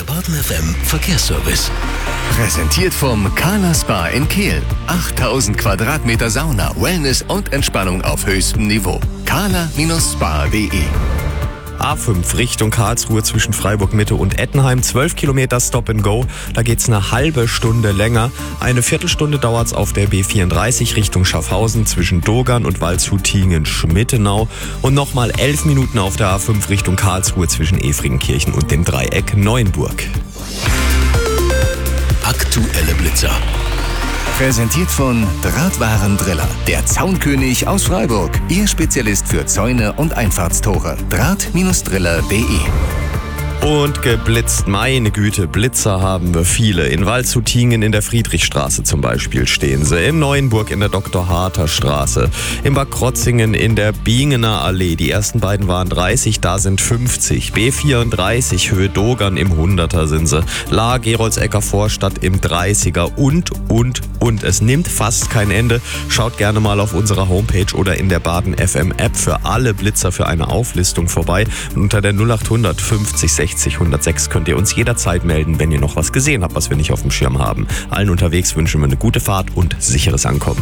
Baden FM Verkehrsservice. Präsentiert vom Carla Spa in Kehl. 8000 Quadratmeter Sauna, Wellness und Entspannung auf höchstem Niveau. carla-spa.de. A5 Richtung Karlsruhe zwischen Freiburg-Mitte und Ettenheim. 12 Kilometer Stop and Go. Da geht's eine halbe Stunde länger. Eine Viertelstunde dauert's auf der B34 Richtung Schaffhausen zwischen Dogern und Waldshut-Tiengen-Schmittenau. Und nochmal 11 Minuten auf der A5 Richtung Karlsruhe zwischen Efringenkirchen und dem Dreieck Neuenburg. Aktuelle Blitzer. Präsentiert von Drahtwarendriller, der Zaunkönig aus Freiburg. Ihr Spezialist für Zäune und Einfahrtstore. Draht-driller.de. Und geblitzt, meine Güte, Blitzer haben wir viele. In Waldshut-Tiengen in der Friedrichstraße zum Beispiel stehen sie. In Neuenburg in der Dr.Harter-Straße. In Bad Krotzingen in der Bingener Allee. Die ersten beiden waren 30, da sind 50. B34 Höhe Dogern im 100er sind sie. La Geroldsecker Vorstadt im 30er und. Es nimmt fast kein Ende. Schaut gerne mal auf unserer Homepage oder in der Baden FM App für alle Blitzer für eine Auflistung vorbei. Und unter der 0800 50 60 106 könnt ihr uns jederzeit melden, wenn ihr noch was gesehen habt, was wir nicht auf dem Schirm haben. Allen unterwegs wünschen wir eine gute Fahrt und sicheres Ankommen.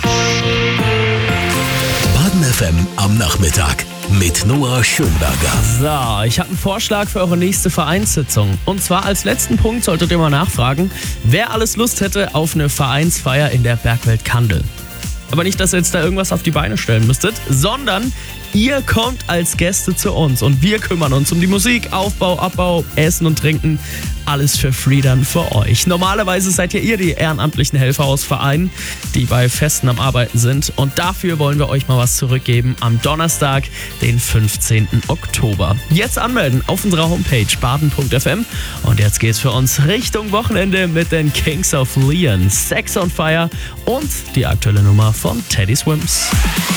Baden FM am Nachmittag mit Noah Schönberger. So, ich habe einen Vorschlag für eure nächste Vereinssitzung. Und zwar als letzten Punkt solltet ihr mal nachfragen, wer alles Lust hätte auf eine Vereinsfeier in der Bergwelt Kandel. Aber nicht, dass ihr jetzt da irgendwas auf die Beine stellen müsstet, sondern ihr kommt als Gäste zu uns und wir kümmern uns um die Musik, Aufbau, Abbau, Essen und Trinken. Alles für free dann für euch. Normalerweise seid ihr die ehrenamtlichen Helfer aus Vereinen, die bei Festen am Arbeiten sind. Und dafür wollen wir euch mal was zurückgeben am Donnerstag, den 15. Oktober. Jetzt anmelden auf unserer Homepage baden.fm. Und jetzt geht's für uns Richtung Wochenende mit den Kings of Leon, Sex on Fire und die aktuelle Nummer von Teddy Swims.